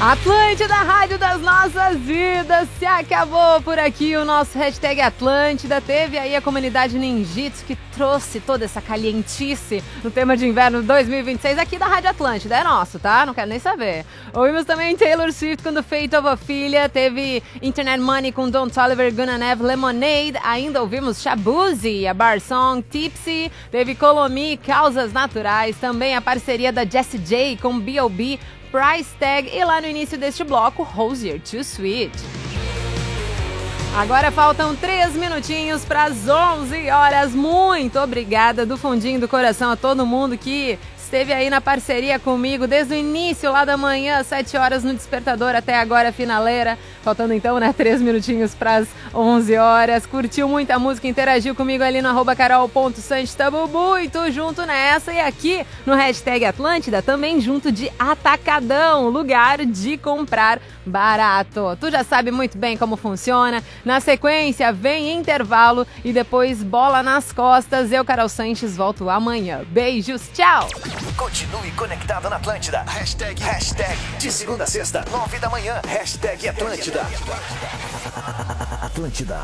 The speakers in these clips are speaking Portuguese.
Atlântida, rádio das nossas vidas, se acabou por aqui o nosso hashtag Atlântida. Teve aí a comunidade Ninjitsu que trouxe toda essa calientice no tema de inverno 2026 aqui da Rádio Atlântida. É nosso, tá? Não quero nem saber. Ouvimos também Taylor Swift com The Fate of a Filha, teve Internet Money com Don Toliver, Gonna Have Lemonade, ainda ouvimos Shabuzi, a Bar Song, Tipsy, teve Colomi, Causas Naturais, também a parceria da Jessie J com B.O.B., Price Tag e lá no início deste bloco, Rosier, Too Sweet. Agora faltam 3 minutinhos para as 11 horas. Muito obrigada do fundinho do coração a todo mundo que esteve aí na parceria comigo desde o início lá da manhã, 7 horas no despertador até agora finaleira. Faltando então, 3 minutinhos para as 11 horas. Curtiu muita música, interagiu comigo ali no @carol.santos. Tamo muito junto nessa. E aqui no hashtag Atlântida, também junto de Atacadão, lugar de comprar barato. Tu já sabe muito bem como funciona. Na sequência, vem intervalo e depois bola nas costas. Eu, Carol Sanches, volto amanhã. Beijos, tchau! Continue conectado na Atlântida. Hashtag de segunda a sexta, 9 da manhã. Hashtag Atlântida. Atlântida.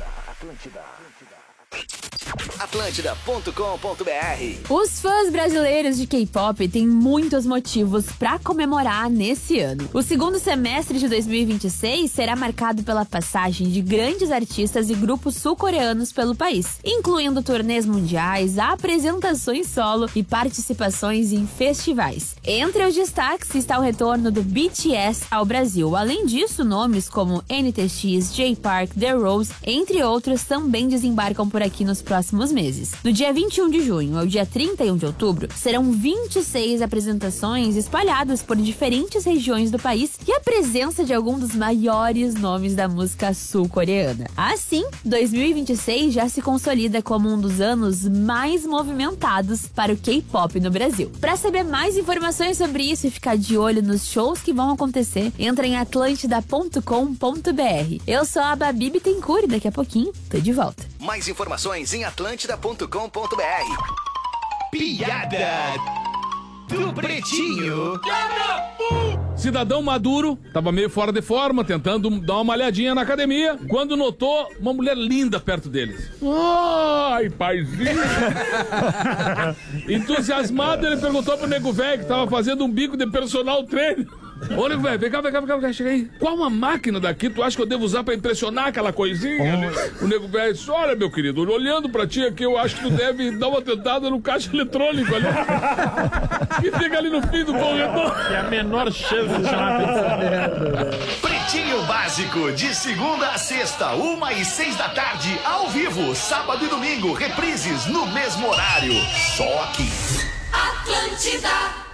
Atlântida.com.br. Os fãs brasileiros de K-pop têm muitos motivos para comemorar nesse ano. O segundo semestre de 2026 será marcado pela passagem de grandes artistas e grupos sul-coreanos pelo país, incluindo turnês mundiais, apresentações solo e participações em festivais. Entre os destaques está o retorno do BTS ao Brasil. Além disso, nomes como NTX, J-Park, The Rose, entre outros, também desembarcam por aqui nos próximos meses. Do dia 21 de junho ao dia 31 de outubro, serão 26 apresentações espalhadas por diferentes regiões do país e a presença de alguns dos maiores nomes da música sul-coreana. Assim, 2026 já se consolida como um dos anos mais movimentados para o K-pop no Brasil. Para saber mais informações sobre isso e ficar de olho nos shows que vão acontecer, entra em atlantida.com.br. Eu sou a Babi Bittencourt e daqui a pouquinho tô de volta. Mais informações em atlântida.com.br. Piada do Pretinho. Cidadão Maduro tava meio fora de forma, tentando dar uma malhadinha na academia, quando notou uma mulher linda perto deles. Ai, paizinho! Entusiasmado, ele perguntou pro nego velho que tava fazendo um bico de personal trainer. Ô, nego velho, vem cá, chega aí. Qual uma máquina daqui tu acha que eu devo usar pra impressionar aquela coisinha? O nego velho disse, olha, meu querido, olhando pra ti aqui, eu acho que tu deve dar uma tentada no caixa eletrônico ali. Que fica ali no fim do corredor. É a menor chance de chamar atenção. Pretinho Básico, de segunda a sexta, 1h06 da tarde, ao vivo, sábado e domingo, reprises no mesmo horário. Só aqui. Atlântida.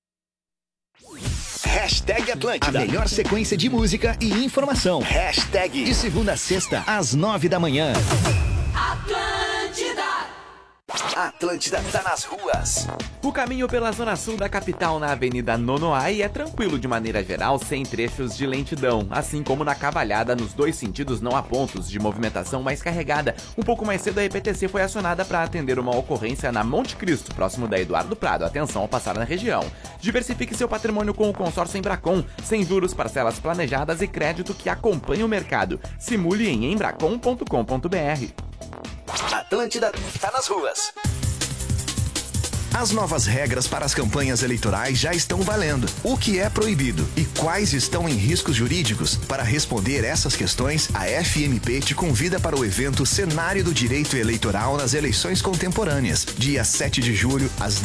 Hashtag Atlântida. A melhor sequência de música e informação. Hashtag de segunda a sexta, às 9 da manhã. Atlântida. Atlântida tá nas ruas. O caminho pela zona sul da capital na Avenida Nonoai é tranquilo de maneira geral, sem trechos de lentidão, assim como na Cavalhada, nos dois sentidos não há pontos de movimentação mais carregada. Um pouco mais cedo a EPTC foi acionada para atender uma ocorrência na Monte Cristo, próximo da Eduardo Prado. Atenção ao passar na região. Diversifique seu patrimônio com o consórcio Embracon, sem juros, parcelas planejadas e crédito que acompanha o mercado. Simule em embracon.com.br. Atlântida tá nas ruas. As novas regras para as campanhas eleitorais já estão valendo. O que é proibido e quais estão em riscos jurídicos? Para responder essas questões, a FMP te convida para o evento Cenário do Direito Eleitoral nas Eleições Contemporâneas, dia 7 de julho, às